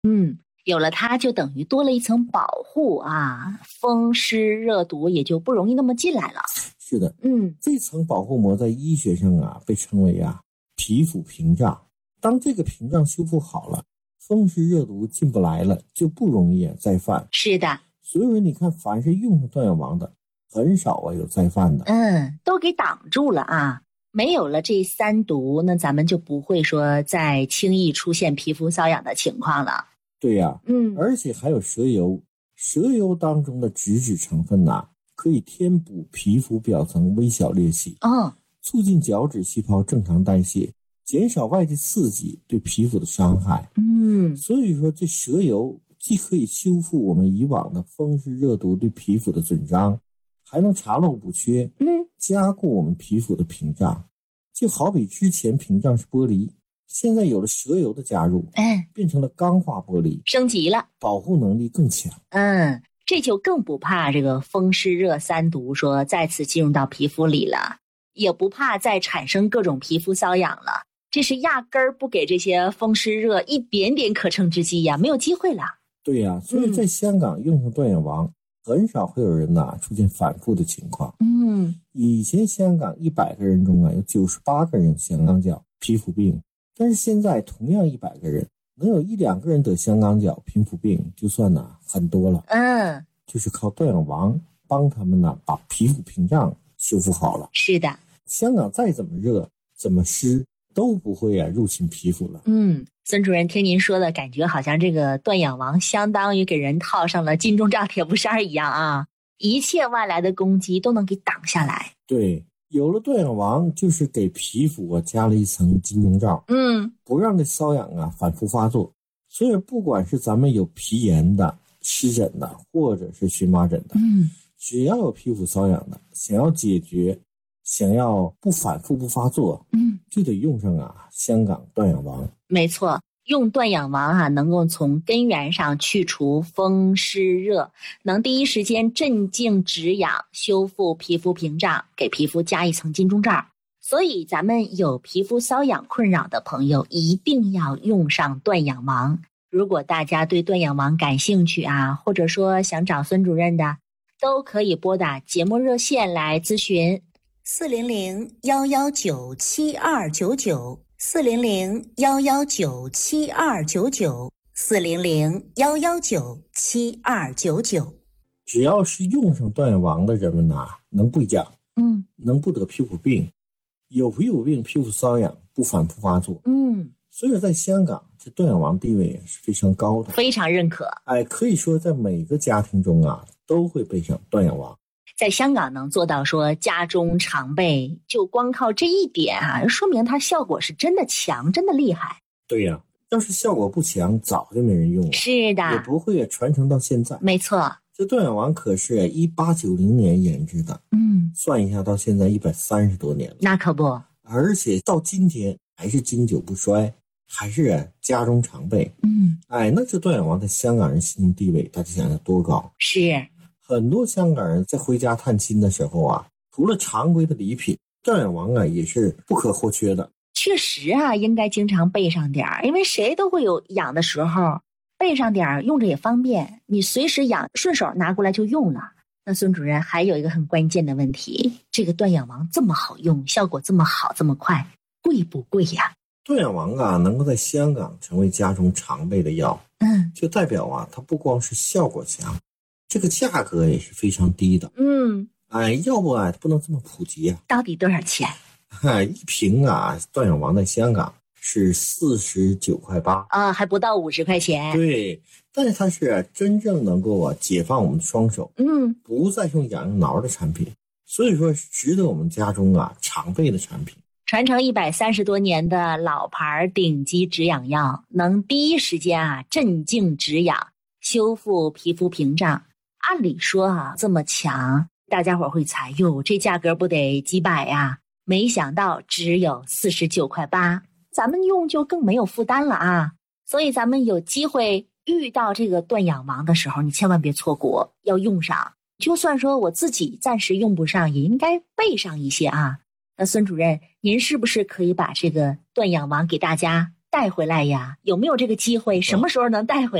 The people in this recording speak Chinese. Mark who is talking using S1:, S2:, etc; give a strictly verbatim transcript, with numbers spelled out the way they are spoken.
S1: 嗯，有了它就等于多了一层保护啊，风湿热毒也就不容易那么进来了。
S2: 是的，
S1: 嗯，
S2: 这层保护膜在医学上啊被称为啊皮肤屏障。当这个屏障修复好了，风湿热毒进不来了，就不容易再犯。
S1: 是的，
S2: 所以说你看，凡是用上断氧王的，很少啊有再犯的。
S1: 嗯，都给挡住了啊。没有了这三毒，那咱们就不会说再轻易出现皮肤瘙痒的情况了。
S2: 对呀、啊，
S1: 嗯，
S2: 而且还有蛇油，蛇油当中的脂质成分呐、啊，可以填补皮肤表层微小裂隙，
S1: 哦，
S2: 促进角质细胞正常代谢，减少外界刺激对皮肤的伤害。
S1: 嗯，
S2: 所以说这蛇油既可以修复我们以往的风湿热毒对皮肤的损伤，还能查漏补缺，
S1: 嗯，
S2: 加固我们皮肤的屏障。就好比之前屏障是玻璃，现在有了蛇油的加入，
S1: 哎，
S2: 变成了钢化玻璃，
S1: 升级了，
S2: 保护能力更强。
S1: 嗯，这就更不怕这个风湿热三毒说再次进入到皮肤里了，也不怕再产生各种皮肤瘙痒了。这是压根儿不给这些风湿热一点点可乘之机呀，没有机会了。
S2: 对呀、啊，所以在香港用上断氧王，嗯、很少会有人呐、啊、出现反复的情况。
S1: 嗯，
S2: 以前香港一百个人中啊，有九十八个人有香港脚皮肤病，但是现在同样一百个人，能有一两个人得香港脚皮肤病，就算呐很多了。
S1: 嗯，
S2: 就是靠断氧王帮他们呢把皮肤屏障修复好了。
S1: 是的，
S2: 香港再怎么热怎么湿都不会啊入侵皮肤了。
S1: 嗯，孙主任听您说的感觉好像这个断氧王相当于给人套上了金钟罩铁布衫一样啊，一切外来的攻击都能给挡下来。
S2: 对，有了断氧王就是给皮肤啊加了一层金钟罩，
S1: 嗯，
S2: 不让这瘙痒啊反复发作。所以不管是咱们有皮炎的、湿疹的，或者是荨麻疹的，
S1: 嗯，
S2: 只要有皮肤瘙痒的，想要解决，想要不反复不发作，
S1: 嗯，
S2: 就得用上啊香港断氧王。
S1: 没错，用断氧王啊，能够从根源上去除风湿热，能第一时间镇静止痒，修复皮肤屏障，给皮肤加一层金钟罩。所以咱们有皮肤瘙痒困扰的朋友，一定要用上断氧王。如果大家对断氧王感兴趣啊，或者说想找孙主任的，都可以拨打节目热线来咨询。四零零幺幺九七二九九，四零零幺幺九七二九九，四零零幺幺九七二九九。
S2: 只要是用上断氧王的人们呐、啊，能不痒，
S1: 嗯，
S2: 能不得皮肤病，有皮肤病皮肤瘙痒不反复发作，
S1: 嗯，
S2: 所以在香港这断氧王地位是非常高的，
S1: 非常认可。
S2: 哎，可以说在每个家庭中啊都会备上断氧王。
S1: 在香港能做到说家中常备，就光靠这一点啊，说明它效果是真的强，真的厉害。
S2: 对呀、啊，要是效果不强，早就没人用了。
S1: 是的，
S2: 也不会传承到现在。
S1: 没错，
S2: 这断氧王可是一八九零年研制的，
S1: 嗯，
S2: 算一下到现在一百三十多年了。
S1: 那可不，
S2: 而且到今天还是经久不衰，还是家中常备。
S1: 嗯，
S2: 哎，那这断氧王在香港人心中地位，大家想想多高？
S1: 是。
S2: 很多香港人在回家探亲的时候啊，除了常规的礼品，断氧王啊也是不可或缺的。
S1: 确实啊，应该经常备上点儿，因为谁都会有痒的时候，备上点儿用着也方便，你随时痒顺手拿过来就用了。那孙主任还有一个很关键的问题，这个断氧王这么好用，效果这么好这么快，贵不贵呀？
S2: 断氧王啊能够在香港成为家中常备的药，
S1: 嗯，
S2: 就代表啊它不光是效果强，这个价格也是非常低的。
S1: 嗯，
S2: 哎，要不啊它不能这么普及啊。
S1: 到底多少钱？
S2: 哎，一瓶啊断氧王在香港是四十九块八
S1: 啊，还不到五十块钱。
S2: 对，但是它是、啊、真正能够啊解放我们的双手，
S1: 嗯，
S2: 不再用痒痒挠的产品，所以说是值得我们家中啊常备的产品。
S1: 传承一百三十多年的老牌顶级止痒药，能第一时间啊镇静止痒，修复皮肤屏障。按理说啊这么强，大家伙会猜哟，这价格不得几百呀？没想到只有四十九块八，咱们用就更没有负担了啊！所以咱们有机会遇到这个断氧王的时候，你千万别错过，要用上。就算说我自己暂时用不上，也应该备上一些啊。那孙主任，您是不是可以把这个断氧王给大家带回来呀？有没有这个机会？什么时候能带回来？